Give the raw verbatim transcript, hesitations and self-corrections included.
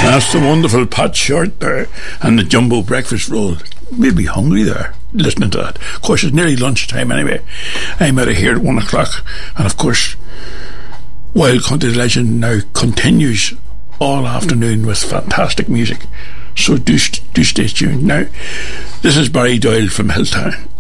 That's the wonderful pot short there, and the jumbo breakfast roll. We'll be hungry there listening to that. Of course, it's nearly lunchtime anyway. I'm out of here at one o'clock, and of course, Wild Country Legend now continues all afternoon with fantastic music. So do, do stay tuned. Now, this is Barry Doyle from Hilltown.